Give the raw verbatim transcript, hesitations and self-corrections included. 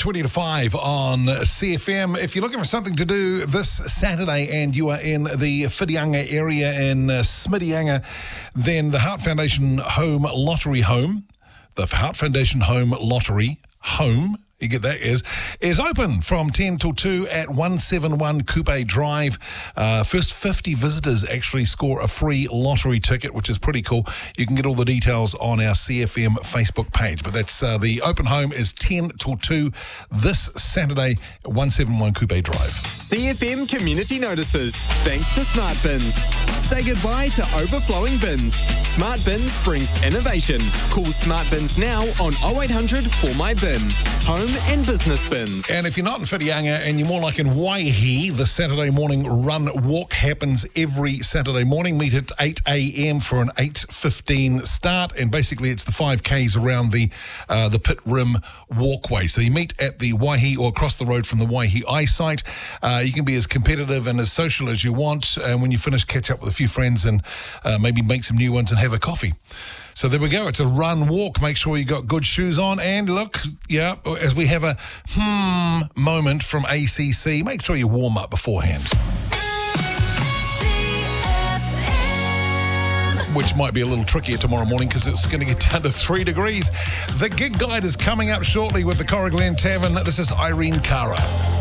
twenty to five on C F M. If you're looking for something to do this Saturday and you are in the Whitianga area in uh, Smidianga, then the Heart Foundation Home Lottery Home, the Heart Foundation Home Lottery Home, you get that, is, is open from ten till two at one seventy-one Coupe Drive. Uh, first fifty visitors actually score a free lottery ticket, which is pretty cool. You can get all the details on our C F M Facebook page. But that's uh, the open home is ten till two this Saturday at one seventy-one Coupe Drive. C F M Community Notices, thanks to Smart Bins. Say goodbye to overflowing bins. Smart Bins brings innovation. Call Smart Bins now on oh eight hundred for my bin. Home and business bins. And if you're not in Whitianga and you're more like in Waihi, the Saturday morning run walk happens every Saturday morning. Meet at eight a.m. for an eight fifteen start, and basically it's the five Ks around the uh, the pit rim walkway. So you meet at the Waihi or across the road from the Waihi eyesight. Uh, you can be as competitive and as social as you want, and when you finish, catch up with a few friends and uh, maybe make some new ones and have a coffee. So there we go. It's a run walk. Make sure you got good shoes on. And look, yeah, as we have a hmm moment from A C C, make sure you warm up beforehand. Which might be a little trickier tomorrow morning because it's going to get down to three degrees. The gig guide is coming up shortly with the Corriglen Tavern. This is Irene Cara.